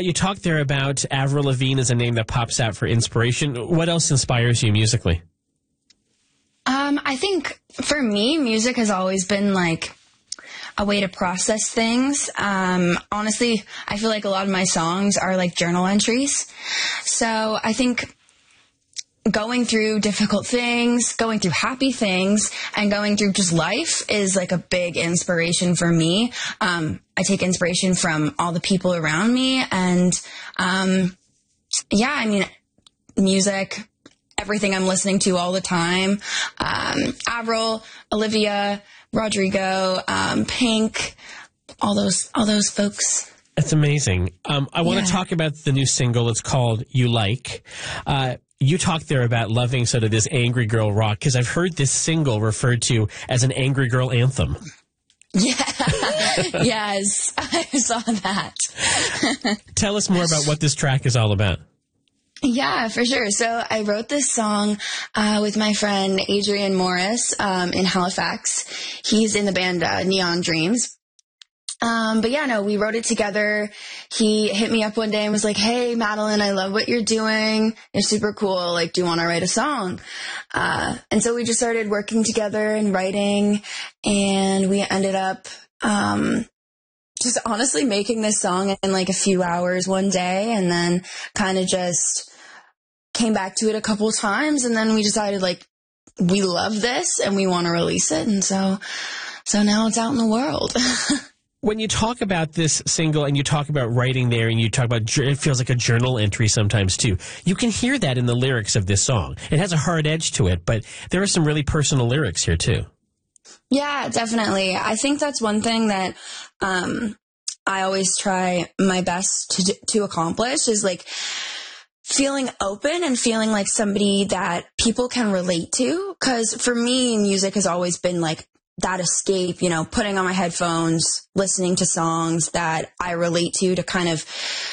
You talked there about Avril Lavigne as a name that pops out for inspiration. What else inspires you musically? I think for me, music has always been like a way to process things. Honestly, I feel like a lot of my songs are like journal entries. So I think going through difficult things, going through happy things, and going through just life is like a big inspiration for me. I take inspiration from all the people around me, and music, everything I'm listening to all the time. Avril, Olivia Rodrigo, Pink, all those folks. That's amazing. I want to talk about the new single. It's called You Like. You talked there about loving sort of this angry girl rock, because I've heard this single referred to as an angry girl anthem. Yeah. Yes, I saw that. Tell us more about what this track is all about. Yeah, for sure. So I wrote this song with my friend Adrian Morris in Halifax. He's in the band Neon Dreams. We wrote it together. He hit me up one day and was like, "Hey, Madeline, I love what you're doing. You're super cool. Like, do you want to write a song?" And so we just started working together and writing, and we ended up just honestly making this song in like a few hours one day, and then kind of just came back to it a couple of times, and then we decided like we love this and we want to release it, and so now it's out in the world. When you talk about this single and you talk about writing there and you talk about it feels like a journal entry sometimes too, you can hear that in the lyrics of this song. It has a hard edge to it, but there are some really personal lyrics here too. Yeah, definitely. I think that's one thing that I always try my best to accomplish is like feeling open and feeling like somebody that people can relate to. Because for me, music has always been like that escape, putting on my headphones, listening to songs that I relate to kind of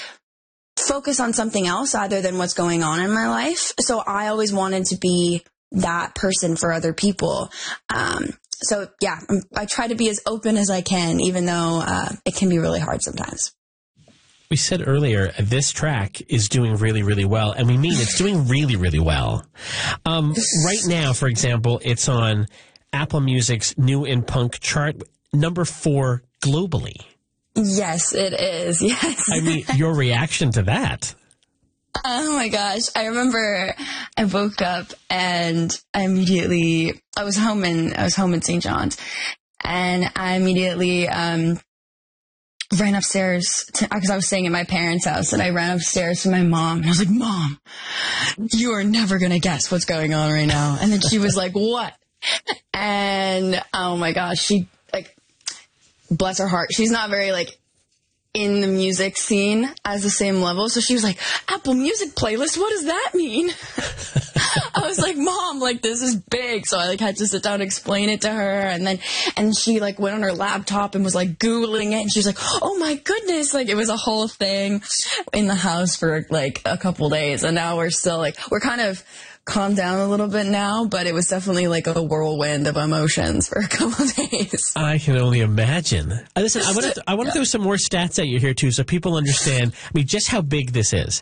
focus on something else other than what's going on in my life. So I always wanted to be that person for other people. I try to be as open as I can, even though it can be really hard sometimes. We said earlier, this track is doing really, really well, and we mean it's doing really, really well. Right now, for example, it's on Apple Music's New in Punk chart, number 4 globally. Yes, it is. Yes. I mean, your reaction to that. Oh my gosh. I remember I woke up and I was home in St. John's, and I immediately ran upstairs because I was staying at my parents' house, and I ran upstairs to my mom and I was like, "Mom, you are never going to guess what's going on right now." And then she was like, "What?" And oh my gosh, she bless her heart, she's not very in the music scene as the same level. So she was like, "Apple Music playlist, what does that mean?" I was like, "Mom, this is big." So I had to sit down and explain it to her. And she went on her laptop and was Googling it. And she was like, "Oh my goodness." It was a whole thing in the house for a couple days. And now we're still we're kind of calmed down a little bit now, but it was definitely a whirlwind of emotions for a couple of days. I can only imagine. Listen, I want to throw some more stats at you here too, so people understand. Just how big this is.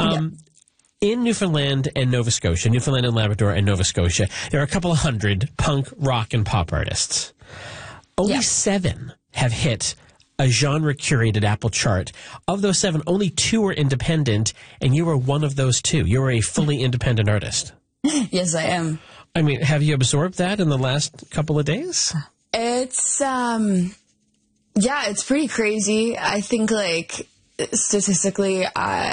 In Newfoundland and Nova Scotia, Newfoundland and Labrador and Nova Scotia, there are a couple of hundred punk, rock, and pop artists. Only 7 have hit a genre-curated Apple chart. Of those 7, only 2 are independent, and you are one of those 2. You are a fully independent artist. Yes, I am. Have you absorbed that in the last couple of days? It's, it's pretty crazy. I think, statistically,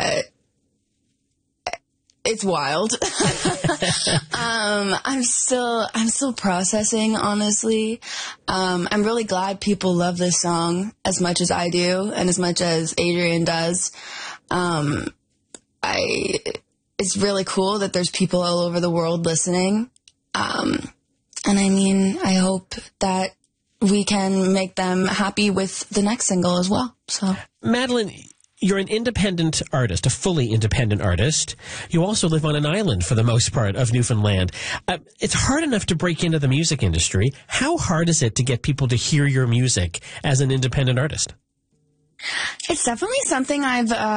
it's wild. I'm still processing, honestly. I'm really glad people love this song as much as I do and as much as Adrian does. It's really cool that there's people all over the world listening. I hope that we can make them happy with the next single as well. So, Madeline, you're an independent artist, a fully independent artist. You also live on an island for the most part of Newfoundland. It's hard enough to break into the music industry. How hard is it to get people to hear your music as an independent artist? It's definitely something I've